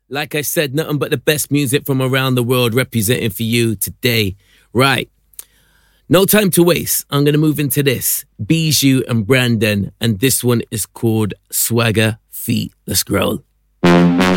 Like I said, nothing but the best music from around the world representing for you today. Right. No time to waste. I'm going to move into this. Bijou and Brandon. And this one is called Swagger Feet. Let's scroll.